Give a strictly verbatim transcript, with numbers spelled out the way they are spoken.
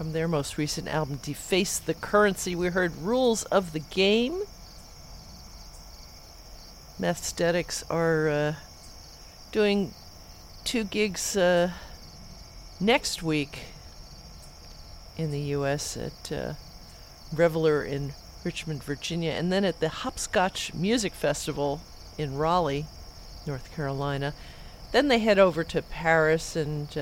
from their most recent album, Deface the Currency. We heard Rules of the Game. Methstetics are uh, doing two gigs uh, next week in the U S at uh, Reveler in Richmond, Virginia, and then at the Hopscotch Music Festival in Raleigh, North Carolina. Then they head over to Paris and